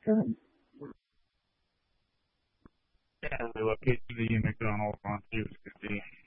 son. Yeah, we located the McDonald's on Tuesday.